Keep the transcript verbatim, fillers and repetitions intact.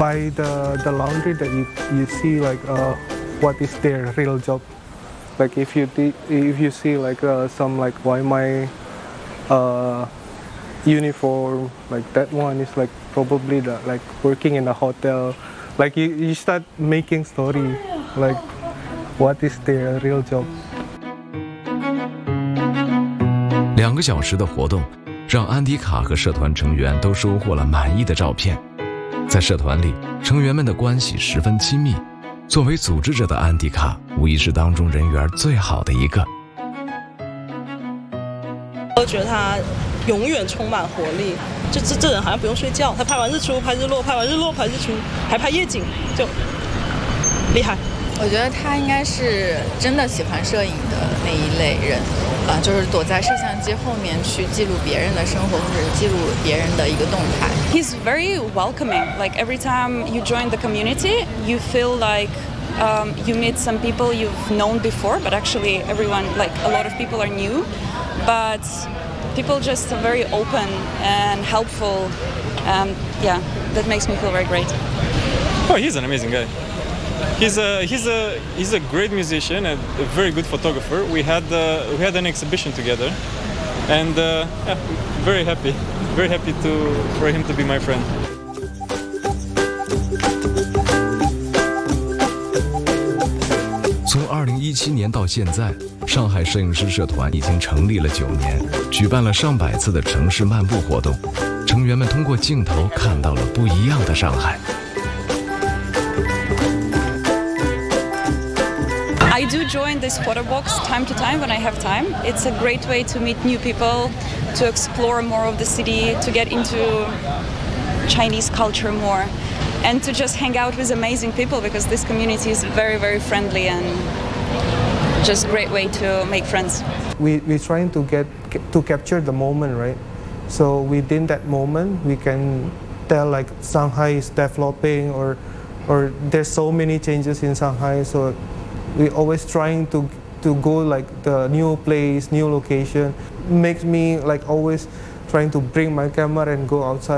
by the the laundry that you you see like uh, what is their real job. Like if you if you see like uh, some like Y M I uh, uniform, like that one is like probably the like working in a hotel. Like you you start making story like what is their real job. 两个小时的活动，让安迪卡和社团成员都收获了满意的照片。在社团里，成员们的关系十分亲密。作为组织者的安迪卡，无疑是当中人缘最好的一个。 我觉得他永远充满活力，就这这人好像不用睡觉，他拍完日出拍日落，拍完日落拍日出，还拍夜景，就厉害。 我觉得他应该是真的喜欢摄影的那一类人，啊、呃，就是躲在摄像机后面去记录别人的生活，或者记录别人的一个动态。 He's very welcoming. Like every time you join the community, you feel like um, you meet some people you've known before, but actually everyone, like a lot of people are new, but people just are very open and helpful. Um, yeah, that makes me feel very great. Oh, he's an amazing guy. He's a he's a he's a great musician and a very good photographer. We had uh, we had an exhibition together, and uh, yeah, very happy, very happy to for him to be my friend. 从二零一七年到现在，上海摄影师社团已经成立了九年，举办了上百次的城市漫步活动，成员们通过镜头看到了不一样的上海。 I do join this photo box time to time when I have time. It's a great way to meet new people, to explore more of the city, to get into Chinese culture more, and to just hang out with amazing people because this community is very, very friendly and just a great way to make friends. We we're trying to get to capture the moment, right? So within that moment, we can tell like Shanghai is developing, or or there's so many changes in Shanghai. So we always trying to to go like the new place, new location. Makes me like always trying to bring my camera and go outside.